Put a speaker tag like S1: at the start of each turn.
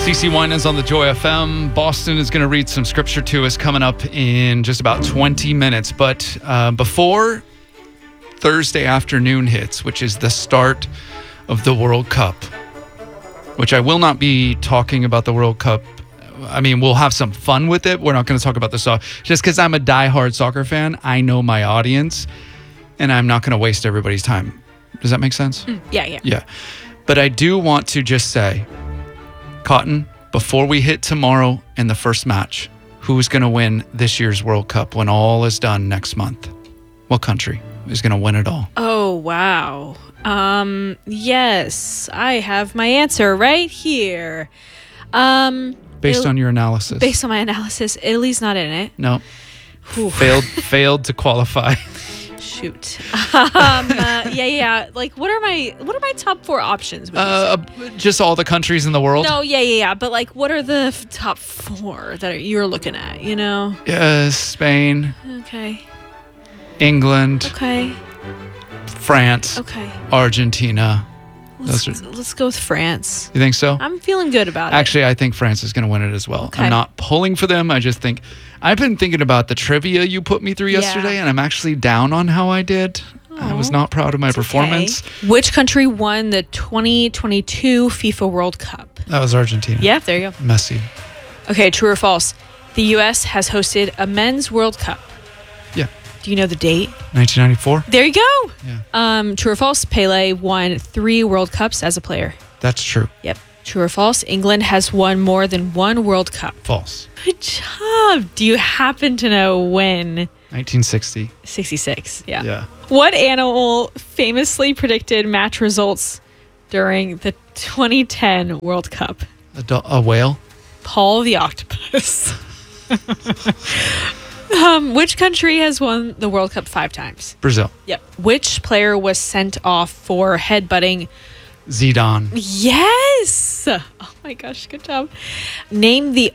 S1: CeCe Winans on the Joy FM. Boston is going to read some scripture to us coming up in just about 20 minutes. But before Thursday afternoon hits, which is the start of the World Cup, which I will not be talking about the World Cup. I mean, we'll have some fun with it. We're not going to talk about the soccer. Just because I'm a diehard soccer fan, I know my audience, and I'm not going to waste everybody's time. Does that make sense?
S2: Yeah.
S1: But I do want to just say, Cotton, before we hit tomorrow in the first match, who's going to win this year's World Cup when all is done next month? What country is going to win it all?
S2: Oh, wow. Yes, I have my answer right here.
S1: Based on your analysis.
S2: Based on my analysis, Italy's not in it.
S1: No.
S2: Whew.
S1: Failed to qualify.
S2: Shoot. Yeah. Like, what are my top 4 options?
S1: Just all the countries in the world.
S2: No, yeah. But like, what are the top 4 that you're looking at? You know?
S1: Spain.
S2: Okay.
S1: England.
S2: Okay.
S1: France.
S2: Okay.
S1: Argentina.
S2: Let's go with France.
S1: You think so?
S2: I'm feeling good about it.
S1: Actually, I think France is going to win it as well.
S2: Okay.
S1: I'm not pulling for them. I just think I've been thinking about the trivia you put me through yesterday, and I'm actually down on how I did. I was not proud of my performance.
S2: Okay. Which country won the 2022 FIFA World Cup?
S1: That was Argentina.
S2: Yeah, there you go.
S1: Messi.
S2: Okay, true or false? The U.S. has hosted a men's World Cup.
S1: Yeah.
S2: Do you know the date?
S1: 1994.
S2: There you go.
S1: Yeah.
S2: True or false? Pele won 3 World Cups as a player.
S1: That's true.
S2: Yep. True or false? England has won more than 1 World Cup.
S1: False.
S2: Good job. Do you happen to know when?
S1: 1960.
S2: 66. Yeah.
S1: Yeah.
S2: What animal famously predicted match results during the 2010 World Cup?
S1: A whale.
S2: Paul the octopus. Which country has won the World Cup 5 times?
S1: Brazil.
S2: Yep. Which player was sent off for headbutting?
S1: Zidane.
S2: Yes. Oh my gosh, good job. Name the